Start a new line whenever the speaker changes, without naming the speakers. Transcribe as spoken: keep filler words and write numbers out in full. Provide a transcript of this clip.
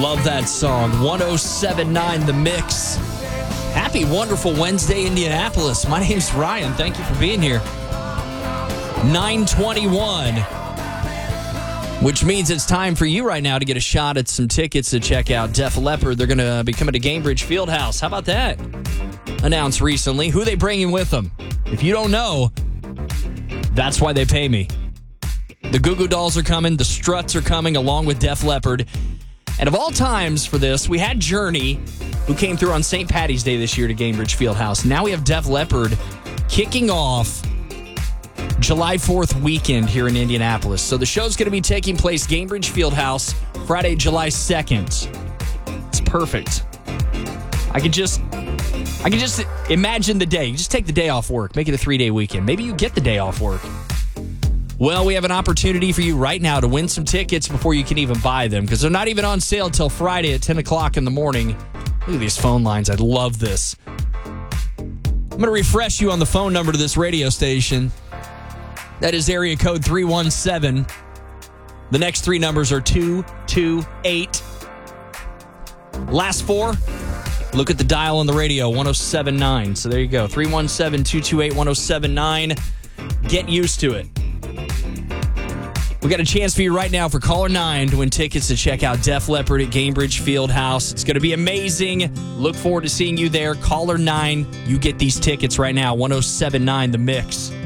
Love that song. one oh seven point nine The Mix. Happy, wonderful Wednesday, Indianapolis. My name's Ryan. Thank you for being here. nine twenty-one, which means it's time for you right now to get a shot at some tickets to check out Def Leppard. They're going to be coming to Gainbridge Fieldhouse. How about that? Announced recently. Who they bringing with them? If you don't know, that's why they pay me. The Goo Goo Dolls are coming. The Struts are coming along with Def Leppard. And of all times for this, we had Journey, who came through on Saint Patty's Day this year to Gainbridge Fieldhouse. Now we have Def Leppard kicking off July fourth weekend here in Indianapolis. So the show's going to be taking place Gainbridge Fieldhouse Friday, July second. It's perfect. I could just I could just imagine the day. You just take the day off work. Make it a three-day weekend. Maybe you get the day off work. Well, we have an opportunity for you right now to win some tickets before you can even buy them, because they're not even on sale till Friday at ten o'clock in the morning. Look at these phone lines. I love this. I'm going to refresh you on the phone number to this radio station. That is area code three one seven. The next three numbers are two two eight. Last four, look at the dial on the radio, one oh seven point nine. So there you go, three one seven, two two eight, one oh seven point nine. Get used to it. We got a chance for you right now for caller nine to win tickets to check out Def Leppard at Gainbridge Fieldhouse. It's going to be amazing. Look forward to seeing you there. Caller nine, you get these tickets right now, one oh seven point nine The Mix.